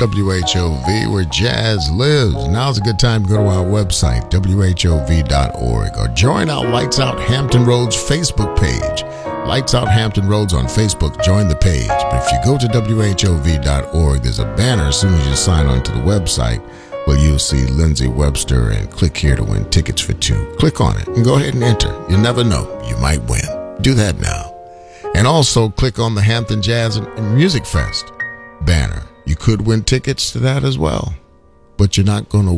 WHOV, where jazz lives. Now's a good time to go to our website, WHOV.org, or join our Lights Out Hampton Roads Facebook page. Lights Out Hampton Roads on Facebook. Join the page. But if you go to WHOV.org, there's a banner as soon as you sign on to the website where you'll see Lindsay Webster and click here to win tickets for 2. Click on it and go ahead and enter. You never know. You might win. Do that now. And also click on the Hampton Jazz and Music Fest banner. You could win tickets to that as well. But you're not going to